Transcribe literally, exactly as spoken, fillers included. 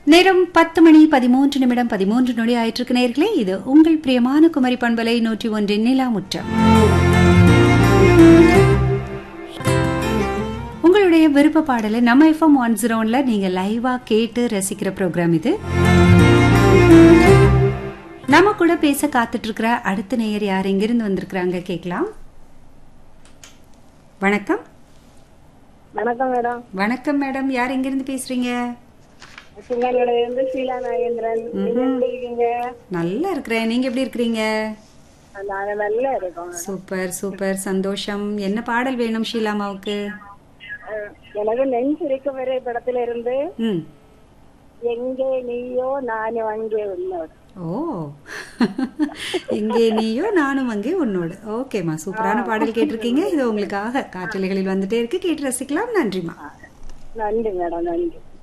நேரம் பத்து மணி பதிமூன்று நிமிடம் பதிமூன்று நொடி ஆயிட்டிருக்கு நேர்களே. இது உங்கள் பிரியமான குமரி பண்பலை நூற்றி ஒன்றின் நிலாமுற்றம். உங்களுடைய விருப்ப பாடலை நம்ம எஃப்எம் ஒன் ஜீரோன்ல நீங்க லைவா கேட்டு ரசிக்கிற ப்ரோக்ராம் இது. நம்ம கூட பேச காத்துட்டு இருக்கிற அடுத்த நேயர் யார் எங்கிருந்து வந்திருக்கிறாங்க கேட்கலாம். வணக்கம். வணக்கம் மேடம். வணக்கம் மேடம், யார் எங்கிருந்து பேசுறீங்க? ஷீலா நாகேந்திரன். நல்லா இருக்கிறேன், நீங்க எப்படி இருக்கிறீங்க? நல்லா இருக்கோம். சூப்பர் சூப்பர், சந்தோஷம். என்ன பாடல் வேணும் ஷீலாமாவுக்கு? எனக்கு நெஞ்சிருக்கும் வரை படத்துல இருந்து ம் எங்கே நீயோ நானும் அங்கே உன்னோடு. ஓ, எங்கே நீயோ நானும் அங்கே உன்னோடு. ஓகேம்மா, சூப்பரான பாடல் கேட்டிருக்கீங்க. இது உங்களுக்காக காற்றலைகளில் வந்துட்டே இருக்கு, கேட்டு ரசிக்கலாம். நன்றிம்மா. நன்றி மேடம், நன்றி.